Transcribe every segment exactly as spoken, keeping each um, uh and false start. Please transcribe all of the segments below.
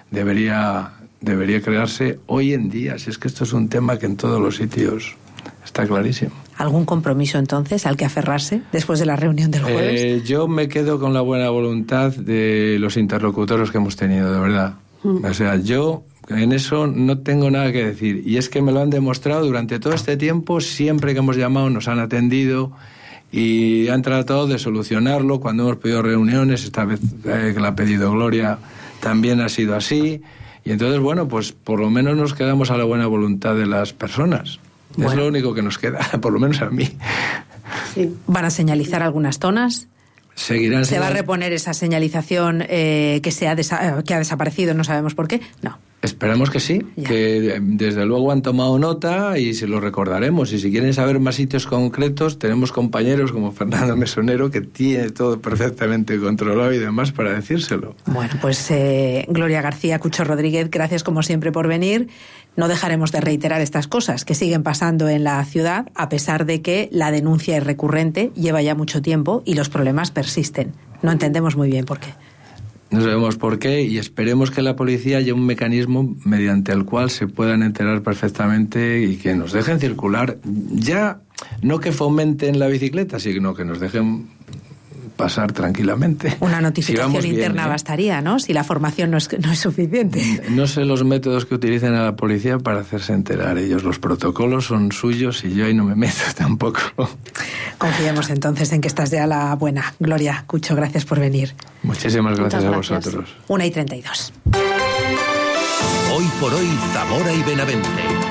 debería, debería crearse hoy en día. Si es que esto es un tema que en todos los sitios está clarísimo. ¿Algún compromiso entonces al que aferrarse después de la reunión del jueves? Eh, yo me quedo con la buena voluntad de los interlocutores que hemos tenido, de verdad. Mm. O sea, yo en eso no tengo nada que decir. Y es que me lo han demostrado durante todo este tiempo. Siempre que hemos llamado nos han atendido y han tratado de solucionarlo. Cuando hemos pedido reuniones, esta vez eh, que la ha pedido Gloria, también ha sido así. Y entonces, bueno, pues por lo menos nos quedamos a la buena voluntad de las personas. Bueno. Es lo único que nos queda, por lo menos a mí. Sí. ¿Van a señalizar algunas zonas? Seguirán ¿Se señal... va a reponer esa señalización eh, que, se ha desa... que ha desaparecido, no sabemos por qué? No. Esperamos que sí, ya. Que desde luego han tomado nota y se lo recordaremos. Y si quieren saber más sitios concretos, tenemos compañeros como Fernando Mesonero que tiene todo perfectamente controlado y demás para decírselo. Bueno, pues eh, Gloria García, Cucho Rodríguez, gracias como siempre por venir. No dejaremos de reiterar estas cosas que siguen pasando en la ciudad, a pesar de que la denuncia es recurrente, lleva ya mucho tiempo y los problemas persisten. No entendemos muy bien por qué. No sabemos por qué y esperemos que la policía haya un mecanismo mediante el cual se puedan enterar perfectamente y que nos dejen circular. Ya, no que fomenten la bicicleta, sino que nos dejen pasar tranquilamente. Una notificación si interna bien, ¿eh? Bastaría, ¿no? Si la formación no es, no es suficiente. No sé los métodos que utilicen a la policía para hacerse enterar ellos. Los protocolos son suyos y yo ahí no me meto tampoco. Confiemos entonces en que estás ya la buena. Gloria, Cucho, gracias por venir. Muchísimas gracias, gracias. a vosotros. Una y treinta y dos. Hoy por hoy, Zamora y Benavente.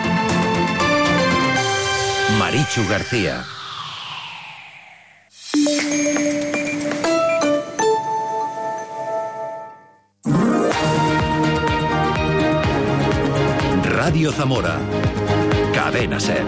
Marichu García. Radio Zamora. Cadena SER.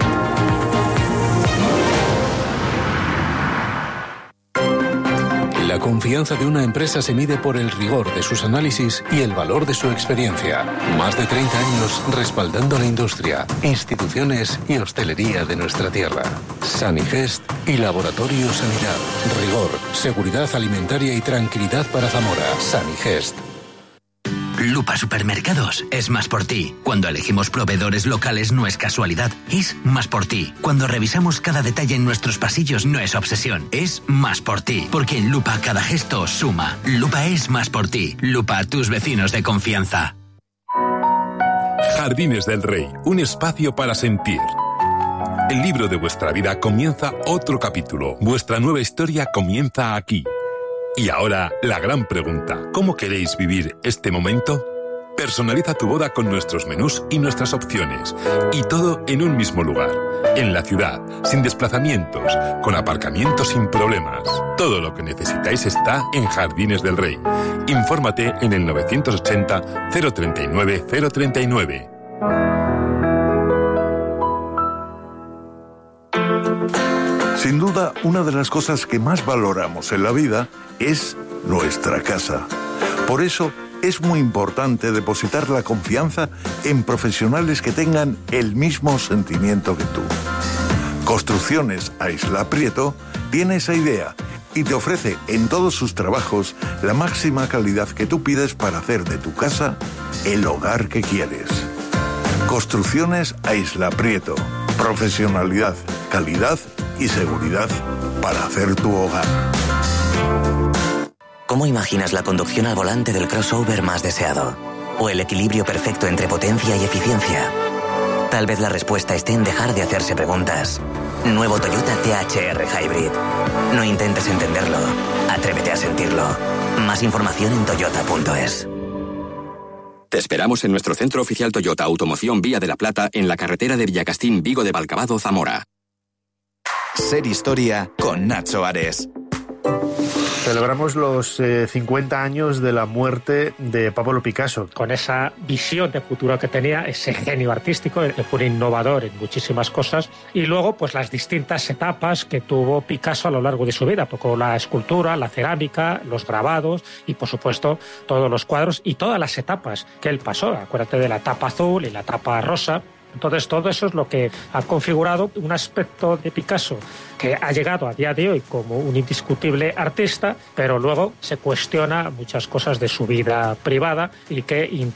La confianza de una empresa se mide por el rigor de sus análisis y el valor de su experiencia. Más de treinta años respaldando la industria, instituciones y hostelería de nuestra tierra. Sanigest y Laboratorio Sanidad. Rigor, seguridad alimentaria y tranquilidad para Zamora. Sanigest. Lupa Supermercados es más por ti. Cuando elegimos proveedores locales no es casualidad, es más por ti. Cuando revisamos cada detalle en nuestros pasillos no es obsesión, es más por ti. Porque en Lupa cada gesto suma. Lupa es más por ti. Lupa, tus vecinos de confianza. Jardines del Rey, un espacio para sentir. El libro de vuestra vida comienza otro capítulo. Vuestra nueva historia comienza aquí. Y ahora, la gran pregunta, ¿cómo queréis vivir este momento? Personaliza tu boda con nuestros menús y nuestras opciones. Y todo en un mismo lugar. En la ciudad, sin desplazamientos, con aparcamiento sin problemas. Todo lo que necesitáis está en Jardines del Rey. Infórmate en el novecientos ochenta, cero treinta y nueve, cero treinta y nueve. Sin duda, una de las cosas que más valoramos en la vida es nuestra casa. Por eso, es muy importante depositar la confianza en profesionales que tengan el mismo sentimiento que tú. Construcciones a Isla Prieto tiene esa idea y te ofrece en todos sus trabajos la máxima calidad que tú pides para hacer de tu casa el hogar que quieres. Construcciones a Isla Prieto. Profesionalidad, calidad y seguridad para hacer tu hogar. ¿Cómo imaginas la conducción al volante del crossover más deseado? ¿O el equilibrio perfecto entre potencia y eficiencia? Tal vez la respuesta esté en dejar de hacerse preguntas. Nuevo Toyota C H R Hybrid. No intentes entenderlo, atrévete a sentirlo. Más información en toyota punto es. Te esperamos en nuestro centro oficial Toyota Automoción Vía de la Plata, en la carretera de Villacastín, Vigo de Valcavado, Zamora. Ser Historia con Nacho Ares. Celebramos los eh, cincuenta años de la muerte de Pablo Picasso. Con esa visión de futuro que tenía, ese genio artístico, fue un innovador en muchísimas cosas. Y luego, pues las distintas etapas que tuvo Picasso a lo largo de su vida. Tocó la escultura, la cerámica, los grabados y, por supuesto, todos los cuadros y todas las etapas que él pasó. Acuérdate de la etapa azul y la etapa rosa. Entonces, todo eso es lo que ha configurado un aspecto de Picasso que ha llegado a día de hoy como un indiscutible artista, pero luego se cuestiona muchas cosas de su vida privada y que